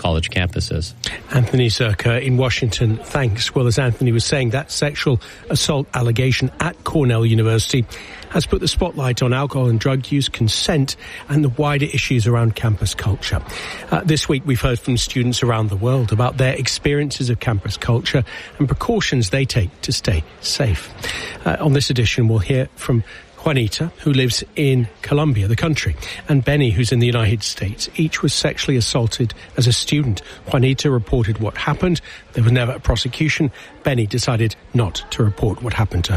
college campuses. Anthony Zerka in Washington, thanks. Well, as Anthony was saying, that sexual assault allegation at Cornell University has put the spotlight on alcohol and drug use, consent, and the wider issues around campus culture. This week, we've heard from students around the world about their experiences of campus culture and precautions they take to stay safe. On this edition, we'll hear from Juanita, who lives in Colombia, the country, and Benny, who's in the United States. Each was sexually assaulted as a student. Juanita reported what happened. There was never a prosecution. Benny decided not to report what happened to her.